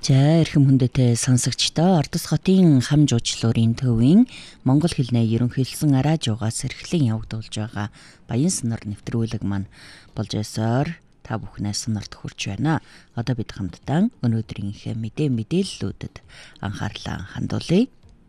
За эрхэм хүндэтэй сонсогчдоо Ордос хотын хам жуулчлалын төвийн Монгол хэлний ерөнхийлсөн радиогоос эрхлэн явагдуулж байгаа Баян сонор нэвтрүүлэг маань болж байсаар та бүхнээ сонорт хүрч байна. Одоо бид хамтдаа өнөөдрийнхээ мэдээллүүдэд анхаарлаа хандуулъя.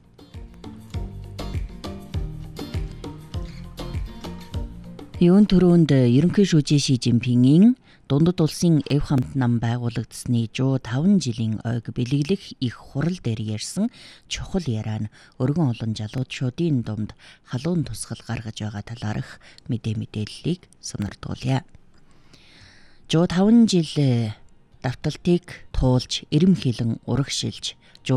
Юун төрөнд ерөнхий шүүжээ Ши Жинпингийн Дундад улсын эв хамт нам байгуулагдсны 105 жилийн ойг бэлэглэх их хурал дээр ярьсан чухал яриа нь өргөн олон залуучуудын дунд халуун тусгал гаргаж байгаа талаарх мэдээллийг сонирдуулъя. 105 жил давталтыг туулж эрэмхэлэн урагшилж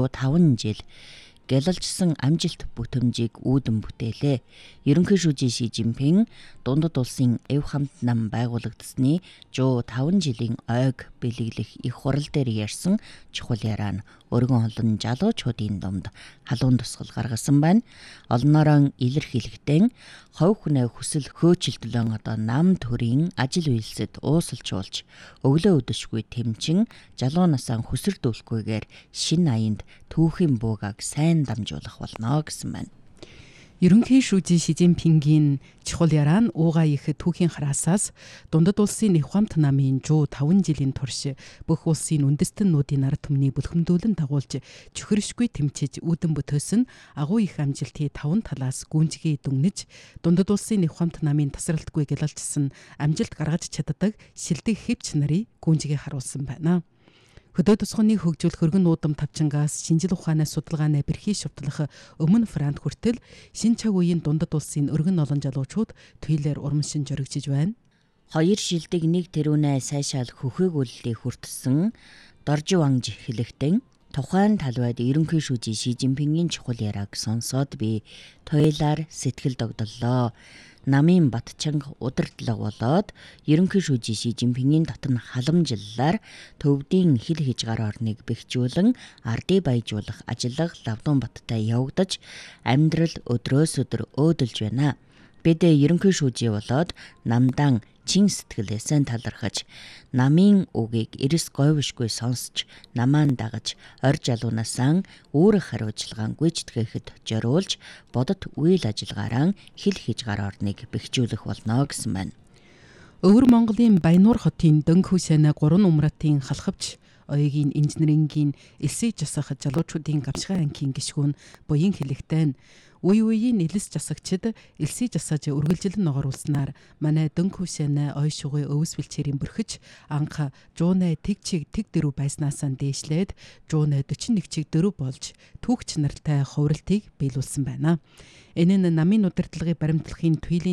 105 жил гялалжсан амжилт бүтэмжийг үүдэн бүтээлээ. Ерөнхий шүүжээ Ши Жинпин Дундад улсын эв хамт нам байгуулагдсны 105 жилийн ойг бэлэглэх их хурал дээр ярьсан чухал яриа нь өргөн олон залуучуудын дунд халуун тусгал гаргасан байна. Олноороо илэрхийлэхдээ хов хүнээ хүсэл хөөцөлдөлөн одоо нам төрийн ажил үйлсэд уусалжуулж өглөө өдөшгүй тэмчин залуу насаа хүсэрдүүлэхгүйгээр шинэ аянд түүхийн буугааг сайн дамжуулах болно гэсэн байна. Ерөнхий шүүжээ Ши Жинпингийн чухал яриа нь уугаа их түүхийн хараасаас Дундад улсын эв хамт намын 105 жилийн турш бүх улсын үндэстэннүүдийн ард түмнийг бүлхэмдүүлэн дагуулж чөхөршгүй тэмцэж үүдэн бүтээсэн агуу их амжилтыг таван талаас гүнзгий дүгнэж Дундад улсын эв хамт намын тасралтгүй гялалжсан амжилт гаргаж чаддаг шилдэг хэвч нарыг гүнзгий харуулсан байна. Хөдөө тосгоныг хөгжүүлэх өргөн нуудам тавчингаас шинжил ухаанаас судалгааны бэрхий шувтлах өмнө Франц хүртэл шинэ цаг үеийн Дундад улсын өргөн олон залуучууд туйлаар урмшин жөрөгжиж байна. 2 шилдэг 1 тэрүүнээ сайшаал хөхөөгүүлэлтийг хүртсэн Доржи Ванж хэлэхдээ тухайн талбайд ерөнхий шүүжээ Ши Жинпингийн чухал яриаг сонсоод би туйлаар сэтгэл догдоллоо. Намын батчанга удирдлага болоод ерөнхий шүүжээ Ши Жинпингийн дотн халамжлалаар төвдийн хил хязгаар орныг бэхжүүлэн ардыг баяжуулах ажиллага лавдун баттай явагдаж амьдрал өдрөөс өдөр өөдөлж байна. Бид ерөнхий шүүжээ болоод намдан чин сэтгэлээсээ талархаж намын үгийг эрс говьшгүй сонсч намаан дагаж ор жалуунасаа үүрэг хариуцлагаан гүйцэтгэхэд зориулж бодит үйл ажиллагаараа хил хязгаар орныг бэхжүүлэх болно гэсэн байна. Өвөр Монголын Баянуур хотын Дөнгөв сайна 3 умратын халахвч оюугийн инженерингийн элсээ жасах залуучуудын гавшгай ангийн гишгүүн буян хэлэхдээ үеийн элс жасагчид элсээ жасаж үргэлжилэн ногоруулснаар манай Дөнгөв сайна ой шугай өвс бэлчээрийн бүрхэж анх 108 тэг чиг тэг дөрөв байснаасаа дээшлээд 141 чиг дөрөв болж түүхч нартай хувралтыг биелүүлсэн байна. Энэ нь намын удирдлагыг баримтлахын туйлын